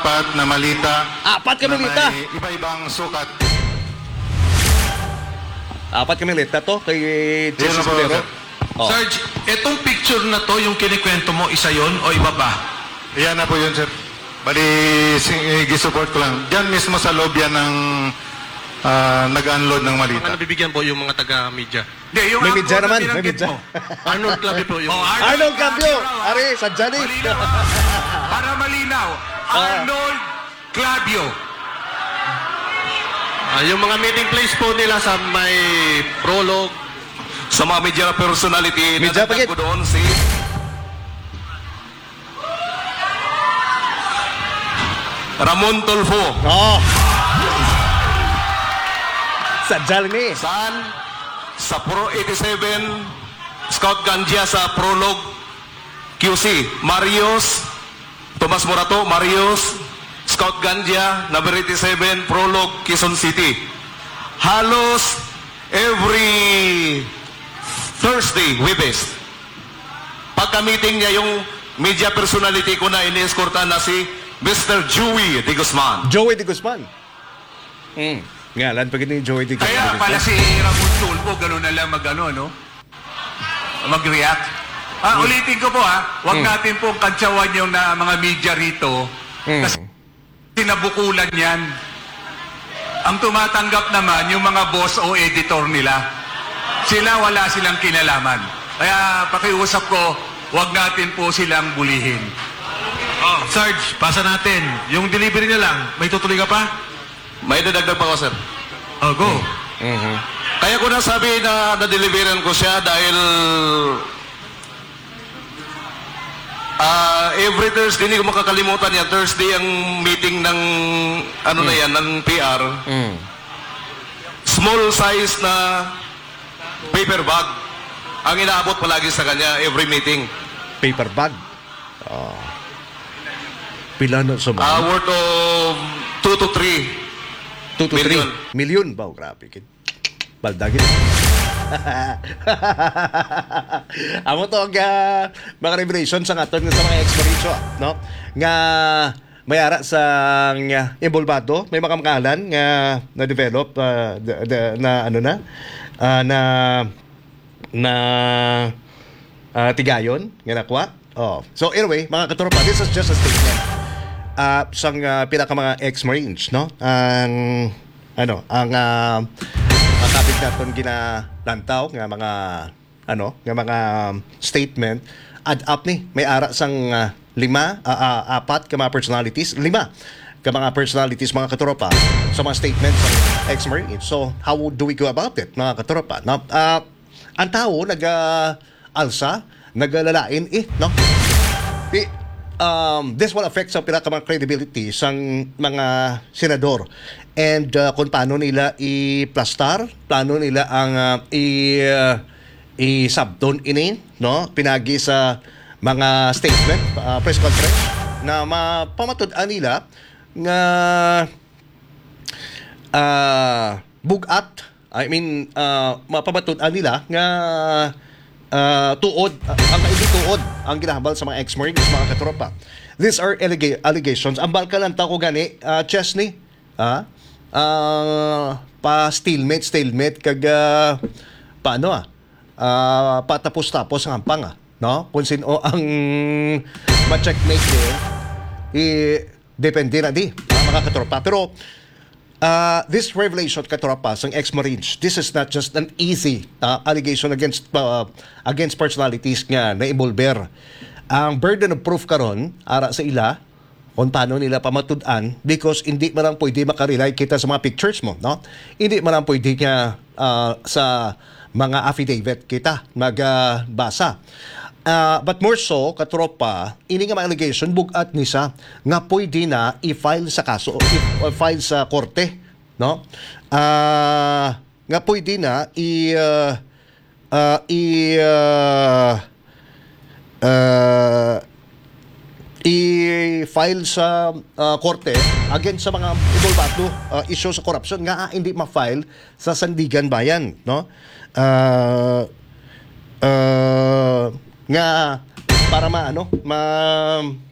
apat na malita. Apat ka malita? Na may iba-ibang sukat. Apat ka malita to kay Jesus po, Cordero? sir. Oh. Sarge, etong picture na to, yung kinikwento mo, isa yon o iba ba? Iyan na po yun, sir. Bali, gisupport ko lang. Diyan mismo sa loob yan ng nag-unload ng malita. Mga nabibigyan po yung mga taga-media. Hindi, yung May actor media na naman, may binanggit media. mo. Arnold Clave po yung... Oh, Arnold Cambio! raw, ah. Ari, sa Johnny. Malinaw, ah. Para malinaw. Arnold Clavio. yung mga meeting place po nila sa may prologue, Sa mga media personality, Media nadagdag pagit. ko doon si Ramon Tulfo. Oh. Sa Johnny. Saan? Sa Pro 87, Scout Ganjia sa Prologue QC. Marius, Tomas Morato, Marius, Scout Ganjia, number 87, Prologue, Quezon City. Halos every Thursday, Webes. Pagka-meeting niya, yung media personality ko na ini-escortan na si Mr. Joey De Guzman. Joey De Guzman. Ngalan, pag ni Joey De Guzman. Kaya pala si Ramon Tulfo, gano'n na lang no? Mag-react. Ulitin ko po huwag natin pong kantsawan yung mga media rito. Kasi sinabukulan yan. Ang tumatanggap naman yung mga boss o editor nila. Sila wala silang kinalaman. Kaya pakiusap ko, huwag natin po silang bulihin. Oh, Sarge, pasa natin. Yung delivery na lang, may tutuloy ka pa? May dadagdag pa ko, sir. Oh, go. Kaya ko nasabi na na-deliveran ko siya dahil every Thursday, hindi ko makakalimutan yan. Thursday ang meeting ng ano na yan, ng PR. Small size na paper bag ang inaabot palagi sa kanya every meeting. Paper bag. Oh. Pila na sa mga? Worth of 2 to 3. 2 to 3 million ba? Grabe. Baldagin. Amo to ang mga revelation sa aton sa mga exploration, no? Nga mayara sa involvado, may mga pangalan nga na-develop na ano na tigayon nga nakuha. Oh. So anyway, mga katropa, this is just a statement. Sang pinaka mga ex-Marines, no? Ang kapit naton ginalantaw nga mga mga statement add up ni may ara sang apat ka mga personalities, 5 ka mga personalities, mga katropa sa mga statements ng ex-Marines. So how do we go about it, mga katropa? No? Ang tao nag-alsa, naglalalain no? This will affect sa pinaka mga credibility sang mga senador and kung paano nila i-plastar, paano nila ang i-subtone ini, no? Pinagi sa mga statement, press conference na mapamatud-an nila nga bugat, mapamatud-an nila nga tuod, ang tuod ang ginahabal sa mga ex-Marines, mga katropa. These are allegations. Ang balka lang ko gani, Chesney, stalemate kag paano patapos-tapos ang hampang no? Kung sino ang ma-checkmate depende na mga katropa. Pero this revelation, katropa, ng ex-Marines, this is not just an easy allegation against personalities nga na-involver. Ang burden of proof karon ara sa ila kung paano nila pamatud-an, because hindi man lang pwede makarely kita sa mga pictures mo, no? Hindi man lang pwede nga sa mga affidavit kita magbasa. But more so, katropa, ini nga mga allegation, bugat ni sa nga pwede na i-file sa kaso, i-file sa korte, no? Nga pwede na i-file sa korte against sa mga involvado issue sa corruption nga hindi ma-file sa Sandigan Bayan, no? Nga para